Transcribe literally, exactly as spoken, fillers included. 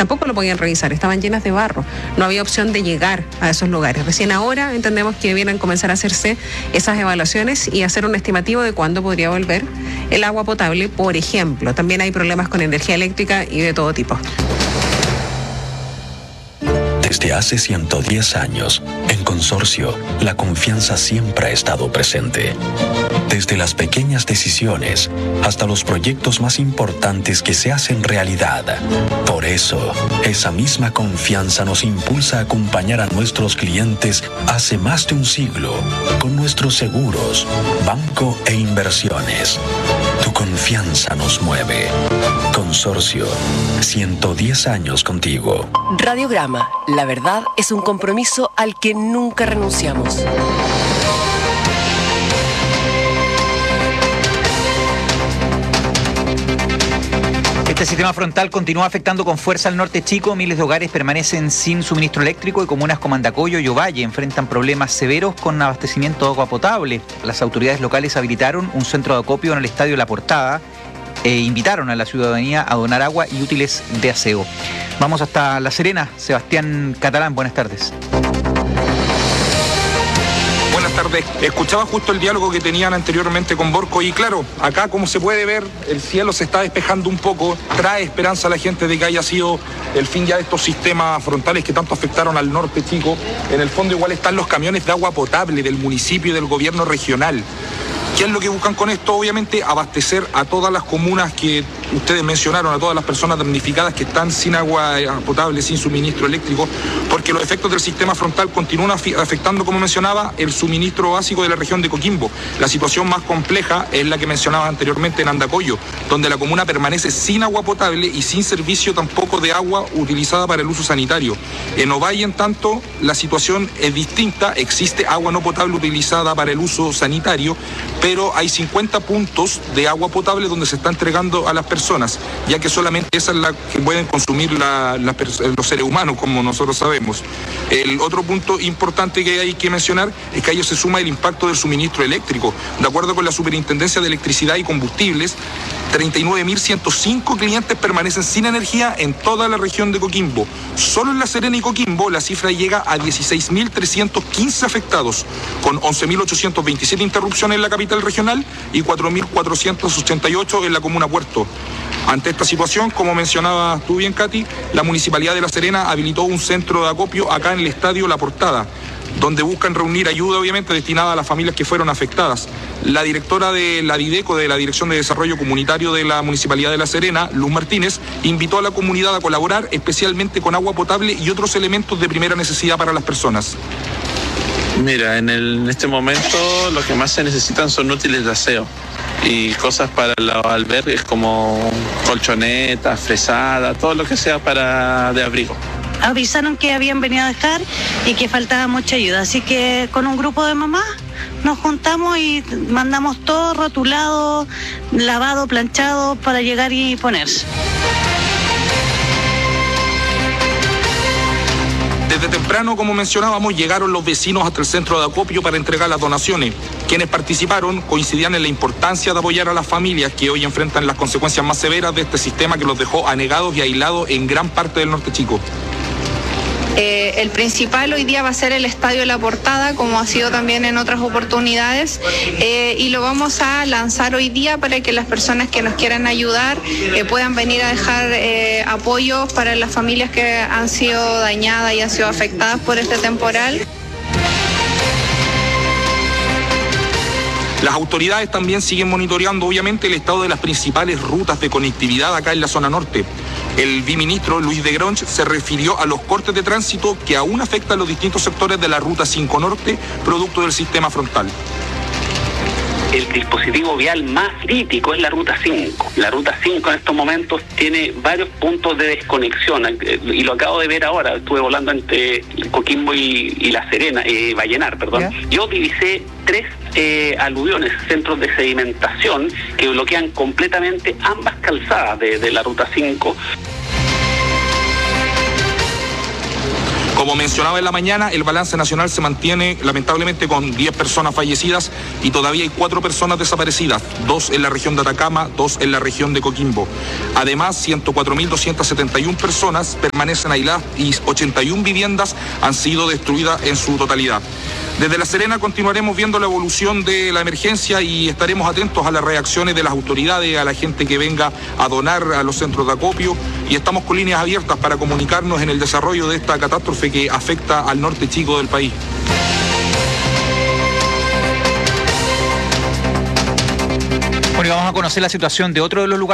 tampoco lo podían revisar, estaban llenas de barro, no había opción de llegar a esos lugares. Recién ahora entendemos que debieran comenzar a hacerse esas evaluaciones y hacer un estimativo de cuándo podría volver el agua potable, por ejemplo. También hay problemas con energía eléctrica y de todo tipo. Desde hace ciento diez años, en Consorcio, la confianza siempre ha estado presente. Desde las pequeñas decisiones hasta los proyectos más importantes que se hacen realidad. Por eso, esa misma confianza nos impulsa a acompañar a nuestros clientes hace más de un siglo con nuestros seguros, banco e inversiones. Tu confianza nos mueve. Consorcio, ciento diez años contigo. Radiograma, la verdad es un compromiso al que nunca renunciamos. Este sistema frontal continúa afectando con fuerza al norte chico. Miles de hogares permanecen sin suministro eléctrico y comunas como Andacollo y Ovalle enfrentan problemas severos con abastecimiento de agua potable. Las autoridades locales habilitaron un centro de acopio en el Estadio La Portada e invitaron a la ciudadanía a donar agua y útiles de aseo. Vamos hasta La Serena. Sebastián Catalán, buenas tardes. Buenas tardes. Escuchaba justo el diálogo que tenían anteriormente con Borco y claro, acá como se puede ver, el cielo se está despejando un poco, trae esperanza a la gente de que haya sido el fin ya de estos sistemas frontales que tanto afectaron al norte chico. En el fondo igual están los camiones de agua potable del municipio y del gobierno regional. ¿Qué es lo que buscan con esto? Obviamente abastecer a todas las comunas que ustedes mencionaron, a todas las personas damnificadas que están sin agua potable, sin suministro eléctrico, porque los efectos del sistema frontal continúan afectando, como mencionaba, el suministro básico de la región de Coquimbo. La situación más compleja es la que mencionaba anteriormente en Andacollo, donde la comuna permanece sin agua potable y sin servicio tampoco de agua utilizada para el uso sanitario. En Ovalle, en tanto, la situación es distinta, existe agua no potable utilizada para el uso sanitario, pero hay cincuenta puntos de agua potable donde se está entregando a las personas, ya que solamente esa es la que pueden consumir la, la, los seres humanos, como nosotros sabemos. El otro punto importante que hay que mencionar es que a ello se suma el impacto del suministro eléctrico. De acuerdo con la Superintendencia de Electricidad y Combustibles, treinta y nueve mil ciento cinco clientes permanecen sin energía en toda la región de Coquimbo. Solo en La Serena y Coquimbo la cifra llega a dieciséis mil trescientos quince afectados, con once mil ochocientos veintisiete interrupciones en la capital regional y cuatro mil cuatrocientos ochenta y ocho en la comuna Puerto. Ante esta situación, como mencionabas tú bien, Katy, la Municipalidad de La Serena habilitó un centro de acopio acá en el Estadio La Portada, donde buscan reunir ayuda, obviamente, destinada a las familias que fueron afectadas. La directora de la DIDECO, de la Dirección de Desarrollo Comunitario de la Municipalidad de La Serena, Luz Martínez, invitó a la comunidad a colaborar, especialmente con agua potable y otros elementos de primera necesidad para las personas. Mira, en, el, en este momento lo que más se necesitan son útiles de aseo y cosas para los albergues como colchonetas, fresadas, todo lo que sea para de abrigo. Avisaron que habían venido a dejar y que faltaba mucha ayuda, así que con un grupo de mamás nos juntamos y mandamos todo rotulado, lavado, planchado para llegar y ponerse. Desde temprano, como mencionábamos, llegaron los vecinos hasta el centro de acopio para entregar las donaciones. Quienes participaron coincidían en la importancia de apoyar a las familias que hoy enfrentan las consecuencias más severas de este sistema que los dejó anegados y aislados en gran parte del norte chico. Eh, el principal hoy día va a ser el Estadio La Portada, como ha sido también en otras oportunidades, eh, y lo vamos a lanzar hoy día para que las personas que nos quieran ayudar eh, puedan venir a dejar eh, apoyos para las familias que han sido dañadas y han sido afectadas por este temporal. Las autoridades también siguen monitoreando, obviamente, el estado de las principales rutas de conectividad acá en la zona norte. El viceministro Luis de Gronch se refirió a los cortes de tránsito que aún afectan los distintos sectores de la Ruta cinco Norte, producto del sistema frontal. El dispositivo vial más crítico es la Ruta cinco. La Ruta cinco en estos momentos tiene varios puntos de desconexión y lo acabo de ver ahora. Estuve volando entre Coquimbo y, y La Serena, eh, Vallenar, perdón. ¿Ya? Yo divisé tres eh, aluviones, centros de sedimentación que bloquean completamente ambas calzadas de, de la Ruta cinco. Como mencionaba en la mañana, el balance nacional se mantiene lamentablemente con diez personas fallecidas y todavía hay cuatro personas desaparecidas, dos en la región de Atacama, dos en la región de Coquimbo. Además, ciento cuatro mil doscientas setenta y una personas permanecen aisladas y ochenta y una viviendas han sido destruidas en su totalidad. Desde La Serena continuaremos viendo la evolución de la emergencia y estaremos atentos a las reacciones de las autoridades, a la gente que venga a donar a los centros de acopio, y estamos con líneas abiertas para comunicarnos en el desarrollo de esta catástrofe que afecta al norte chico del país. Bueno, y vamos a conocer la situación de otro de los lugares